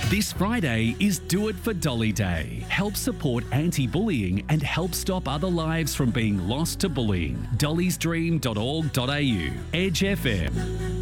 This Friday is Do It for Dolly Day. Help support anti-bullying and help stop other lives from being lost to bullying. dollysdream.org.au. Edge FM.